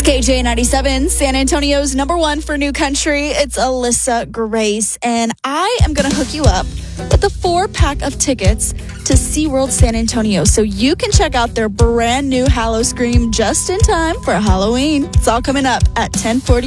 KJ97, San Antonio's number one for new country. It's Alyssa Grace, and I am going to hook you up with a 4-pack of tickets to SeaWorld San Antonio so you can check out their brand new Hallow Scream just in time for Halloween. It's all coming up at 10:40.